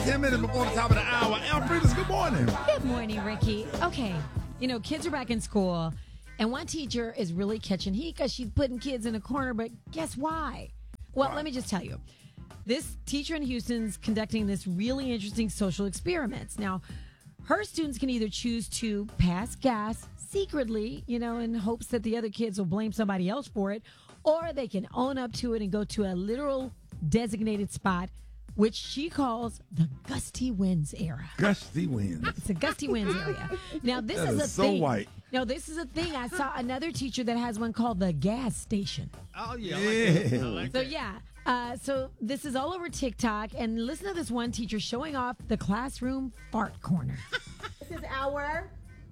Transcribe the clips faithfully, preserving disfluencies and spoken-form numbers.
ten minutes before the top of the hour. Elfrida's, good morning. Good morning, Ricky. Okay, you know, kids are back in school, and one teacher is really catching heat because she's putting kids in a corner, but guess why? Well, Why? let me just tell you. This teacher in Houston's conducting this really interesting social experiments. Now, her students can either choose to pass gas secretly, you know, in hopes that the other kids will blame somebody else for it, or they can own up to it and go to a literal designated spot, which she calls the gusty winds era. Gusty winds. It's a gusty winds area. Now, this That is is a so thing. white. No, this is a thing. I saw another teacher that has one called the gas station. Oh, yeah. Yeah. I like So that. yeah, uh, so this is all over TikTok, and listen to this one teacher showing off the classroom fart corner. This is our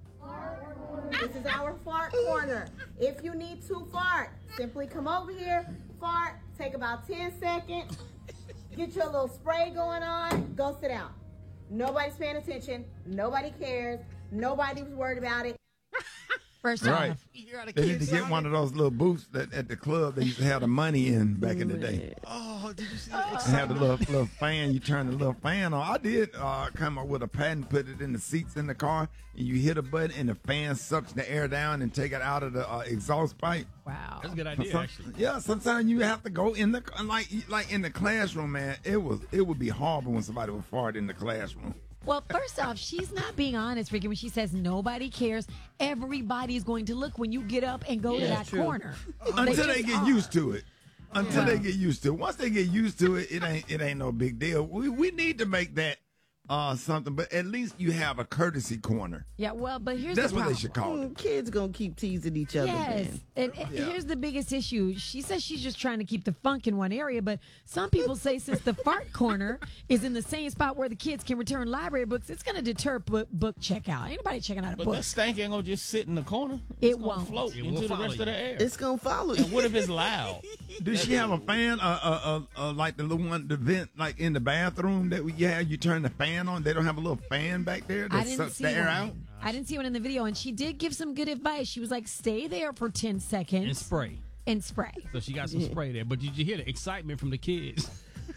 this is our fart corner. If you need to fart, simply come over here, fart, take about ten seconds, get your little spray going on, go sit down. Nobody's paying attention. Nobody cares. Nobody's worried about it. First Right. off, You're out of They need to kids' get side? one of those little booths that at the club they used to have the money in back in the day. Oh, did you see that? And have the little little fan. You turn the little fan on. I did uh, come up with a patent, put it in the seats in the car, and you hit a button, and the fan sucks the air down and take it out of the uh, exhaust pipe. wow. That's a good idea, Some- actually. yeah, sometimes you have to go in the like like in the classroom, man. It was it would be horrible when somebody would fart in the classroom. Well, first off, she's not being honest, Ricky, when she says nobody cares. Everybody's going to look when you get up and go to Yeah, that true. corner. Until they just get are. used to it. Until Yeah. they get used to it. Once they get used to it, it ain't it ain't no big deal. We we need to make that uh something, but at least you have a courtesy corner. Yeah, well, but here's That's the what problem. they should call it. Mm, kids gonna keep teasing each other. Yes, man. and, and here's the biggest issue. She says she's just trying to keep the funk in one area, but some people say since the fart corner is in the same spot where the kids can return library books, it's going to deter book, book checkout. Ain't nobody checking out a But book. that stank ain't gonna just sit in the corner. It It's gonna won't. float It will into the follow rest you. of the air. It's gonna follow and you. what if it's loud? Does she have a fan, uh, uh, uh, uh, like the little one, the vent, like in the bathroom that we have? You turn the fan on. They don't have a little fan back there I that didn't sucks see the air one. out. I didn't see one in the video, and she did give some good advice. She was like, "Stay there for ten seconds And spray. and spray." So she got some spray there. But did you hear the excitement from the kids?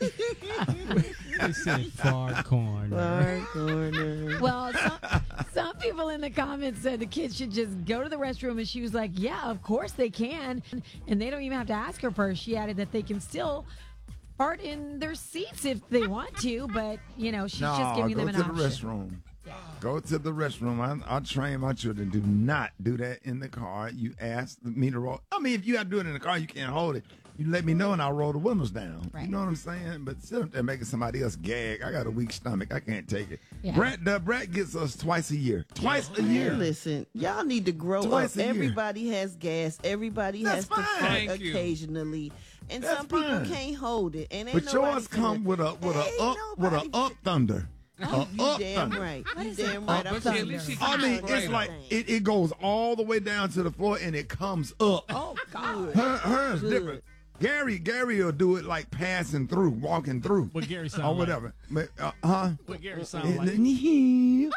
They said far corner. Far corner. Well, some, some people in the comments said the kids should just go to the restroom, and she was like, "Yeah, of course they can," and they don't even have to ask her first. She added that they can still fart in their seats if they want to, but you know, she's No, just giving go them to an the option. restroom. Go to the restroom. I, I train my children. Do not do that in the car. You ask me to roll. I mean, if you got to do it in the car, you can't hold it. You let me know, and I'll roll the windows down. Right. You know what I'm saying? But sit up there making somebody else gag. I got a weak stomach. I can't take it. Yeah. Brett, the, Brett gets us twice a year. Twice a year. Listen, y'all need to grow Twice up. a year. Everybody has gas. Everybody That's has to fine. fart Thank you. occasionally, and That's some people fine. can't hold it. And ain't But nobody yours finna- come with a with a Ain't up with a nobody up thunder. A You up damn thunder. right. What You is damn it? right. Up I'm thunder. telling At least you. she I can mean, spray it's them. like it, it goes all the way down to the floor and it comes up. Oh God! Her, hers Good. different. Gary, Gary will do it like passing through, walking through, What Gary sound or like? whatever. But, uh, huh? What Gary sound like? Ricky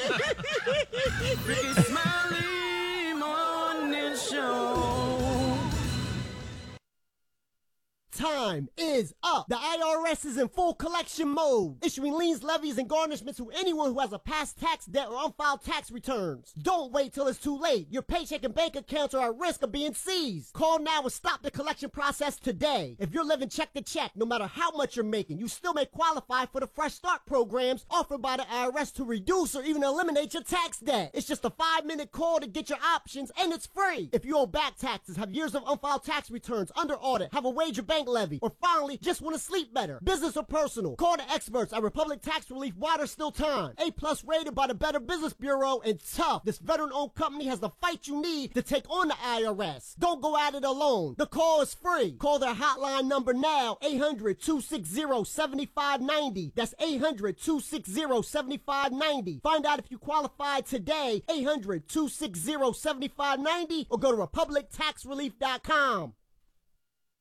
Smiley Morning Show. Time is up. The I R S is in full collection mode, issuing liens, levies, and garnishments to anyone who has a past tax debt or unfiled tax returns. Don't wait till it's too late. Your paycheck and bank accounts are at risk of being seized. Call now and stop the collection process today. If you're living check to check, no matter how much you're making, you still may qualify for the Fresh Start programs offered by the I R S to reduce or even eliminate your tax debt. It's just a five-minute call to get your options, and it's free. If you owe back taxes, have years of unfiled tax returns, under audit, have a wage or bank levy, or finally just want to sleep better, business or personal, call the experts at Republic Tax Relief while there's still time. A plus rated by the Better Business Bureau, and tough. This veteran-owned company has the fight you need to take on the I R S. Don't go at it alone. The call is free. Call their hotline number now, eight hundred, two six zero, seven five nine zero. That's eight hundred, two six zero, seven five nine zero. Find out if you qualify today, eight hundred, two six zero, seven five nine zero, or go to republic tax relief dot com.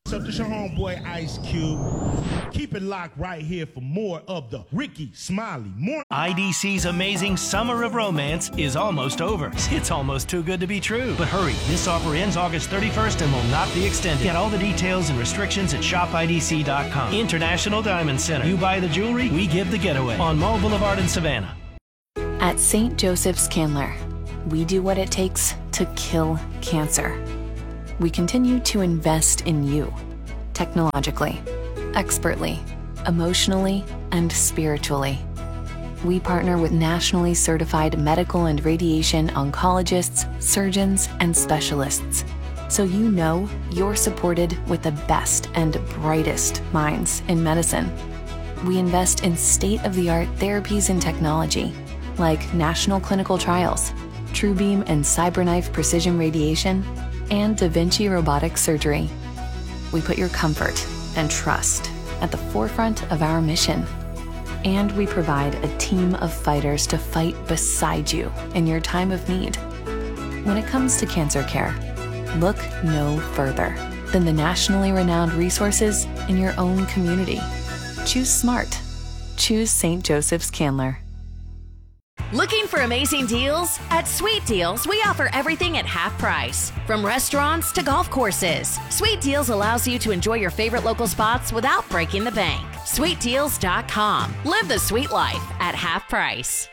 So this your homeboy Ice Cube. Keep it locked right here for more of the Ricky Smiley Morning. I D C's amazing Summer of Romance is almost over. It's almost too good to be true. But hurry, this offer ends August thirty-first and will not be extended. Get all the details and restrictions at shop I D C dot com. International Diamond Center. You buy the jewelry, we give the getaway. On Mall Boulevard in Savannah. At Saint Joseph's Candler, we do what it takes to kill cancer. We continue to invest in you, technologically, expertly, emotionally, and spiritually. We partner with nationally certified medical and radiation oncologists, surgeons, and specialists, so you know you're supported with the best and brightest minds in medicine. We invest in state-of-the-art therapies and technology, like national clinical trials, TrueBeam and CyberKnife precision radiation, and Da Vinci robotic surgery. We put your comfort and trust at the forefront of our mission. And we provide a team of fighters to fight beside you in your time of need. When it comes to cancer care, look no further than the nationally renowned resources in your own community. Choose smart. Choose Saint Joseph's Candler. Looking for amazing deals? At Sweet Deals, we offer everything at half price. From restaurants to golf courses, Sweet Deals allows you to enjoy your favorite local spots without breaking the bank. sweet deals dot com. Live the sweet life at half price.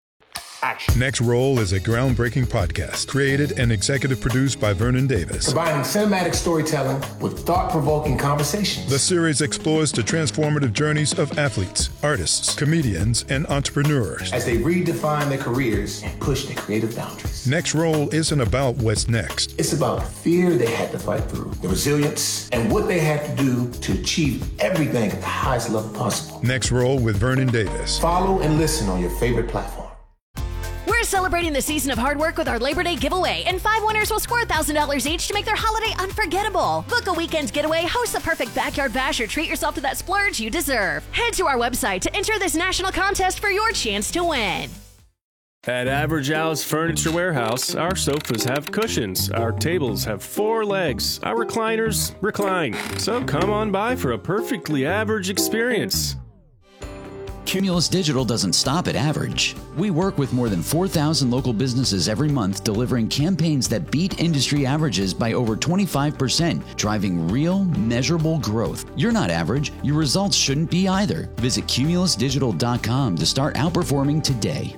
Next Roll is a groundbreaking podcast created and executive produced by Vernon Davis. Combining cinematic storytelling with thought-provoking conversations. The series explores the transformative journeys of athletes, artists, comedians, and entrepreneurs as they redefine their careers and push their creative boundaries. Next Roll isn't about what's next. It's about the fear they had to fight through, the resilience, and what they had to do to achieve everything at the highest level possible. Next Roll with Vernon Davis. Follow and listen on your favorite platform. We're celebrating the season of hard work with our Labor Day giveaway, and five winners will score one thousand dollars each to make their holiday unforgettable. Book a weekend getaway, host the perfect backyard bash, or treat yourself to that splurge you deserve. Head to our website to enter this national contest for your chance to win. At Average Al's Furniture Warehouse, our sofas have cushions, our tables have four legs, our recliners recline. So come on by for a perfectly average experience. Cumulus Digital doesn't stop at average. We work with more than four thousand local businesses every month, delivering campaigns that beat industry averages by over twenty-five percent, driving real, measurable growth. You're not average. Your results shouldn't be either. Visit cumulus digital dot com to start outperforming today.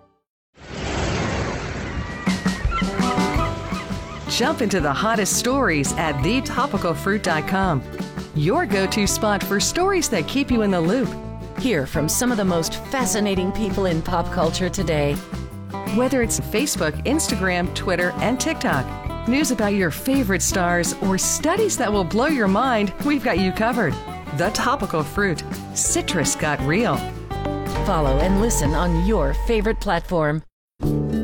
Jump into the hottest stories at the topical fruit dot com. Your go-to spot for stories that keep you in the loop. Hear from some of the most fascinating people in pop culture today. Whether it's Facebook, Instagram, Twitter, and TikTok, news about your favorite stars, or studies that will blow your mind, we've got you covered. The Topical Fruit. Citrus got real. Follow and listen on your favorite platform.